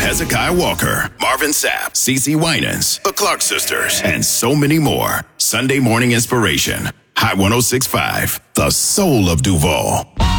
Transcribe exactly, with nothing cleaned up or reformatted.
Hezekiah Walker, Marvin Sapp, CeCe Winans, the Clark Sisters, and so many more. Sunday Morning Inspiration. High one oh six point five, the soul of Duval.